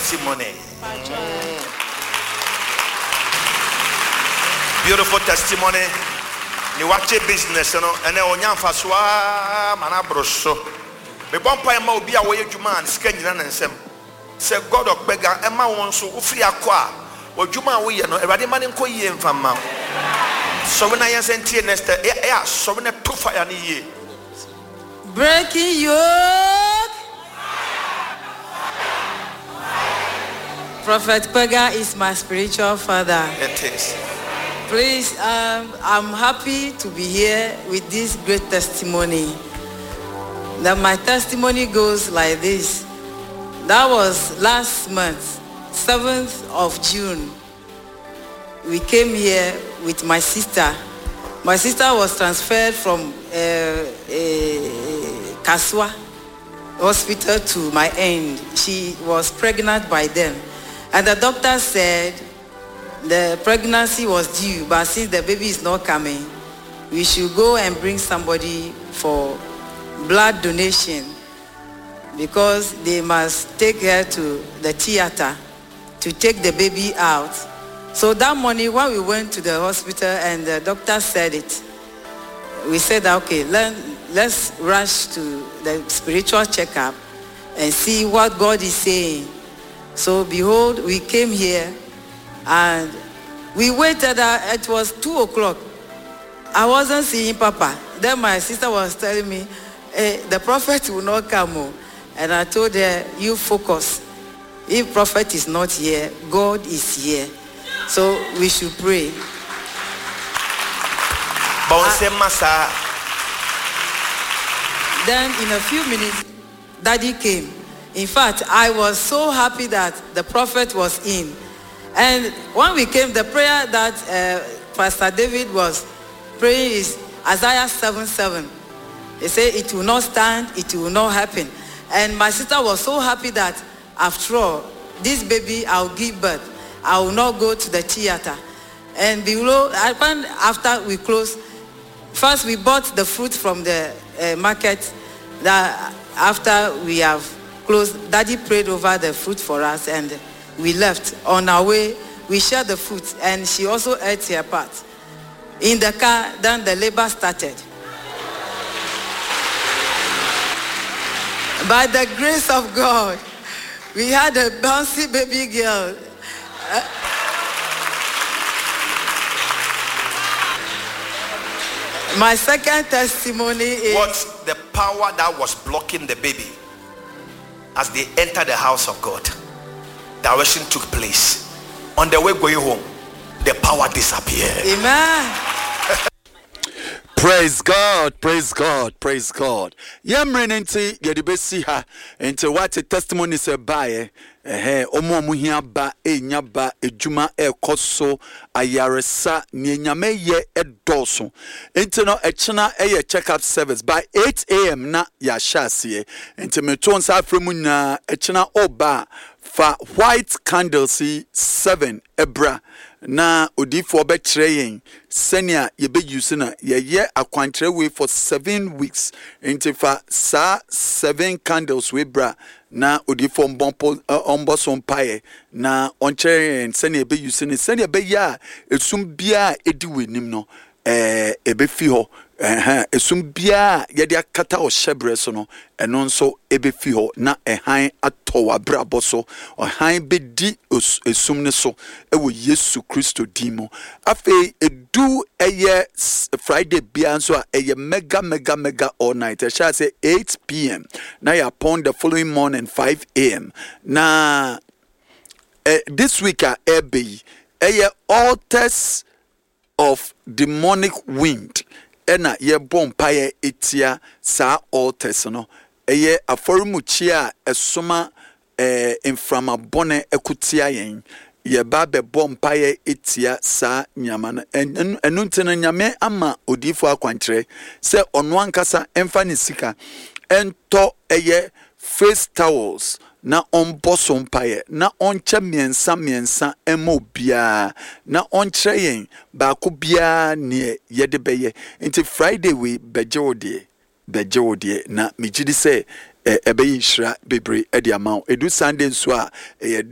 testimony. Beautiful testimony. You watch a business, you know, and then on your faswa manabroso. Me bompa ma obi a wo yedwuma an sika nyina nansem. Say God of beggar Emma won so ufri akwa. Odwuma wo ye no Ewade ma ne nko yie mfama. So when I sentie next so when to fire ni ye. Breaking yoke. Prophet Kwega is my spiritual father. It is. Please, I'm happy to be here with this great testimony. That my testimony goes like this. That was last month, 7th of June. We came here with my sister. My sister was transferred from Kaswa Hospital to my end. She was pregnant by then. And the doctor said the pregnancy was due, but since the baby is not coming, we should go and bring somebody for blood donation because they must take her to the theater to take the baby out. So that morning when we went to the hospital and the doctor said it, we said, okay, let's rush to the spiritual checkup and see what God is saying. So behold, we came here and we waited. It was 2 o'clock. I wasn't seeing Papa. Then my sister was telling me, the prophet will not come. And I told her, you focus. If prophet is not here, God is here. So we should pray. Then in a few minutes, Daddy came. In fact, I was so happy that the prophet was in. And when we came, the prayer that Pastor David was praying is Isaiah 7:7. They say it will not stand, it will not happen. And my sister was so happy that after all, this baby I'll give birth. I will not go to the theater. And below, after we closed, first we bought the fruit from the market. That after we have closed, Daddy prayed over the fruit for us and we left. On our way, we shared the fruit and she also ate her part. In the car, then the labor started. By the grace of God, we had a bouncy baby girl. My second testimony is... What's the power that was blocking the baby? As they entered the house of God, direction took place. On the way going home, the power disappeared. Amen. Praise God, praise God, praise God. Yamren enti yedibesi ha enti what testimony say by omo muhia ba enya ba ejuma ekoso ayaresa nyame ye edoso enti no echena eye check up service by 8 a.m. na ya shasie enti meton sa afremu na echena oba fa white candles 7 ebra na odifo betrayin senia ye be use na ye akwantre we for 7 weeks into fa sa 7 candles we bra na odifo mbompo omboso mpae na onche senia be use ni senia be ya esum bia edi wenim no ebe fi ho esum bia ye de akata o shebre so no eno nso ebe fi ho na ehan atowa brabo so ohan be di esum ne so ewo Yesu Kristo dimo afi edu eye Friday bia nso eye mega all night I shall say 8 p.m. na ya upon the following morning 5 a.m. na this week ebe eye altars of demonic wind ena ye bompaye etia sa altars no eye aforumuchi a esoma inframa bone ekutia yen ye babe bompaye etia sa nyama no enu ntena nyame ama odifo akwantre se ono ankasa emfa ne sika ento eye face towels na onboso mpaye na onche miensa emo bia na onche yen ba ko bia ne yede beye nti Friday we beje odie na mejidi se ebe yinhira bebre e de amount edu Sunday nso a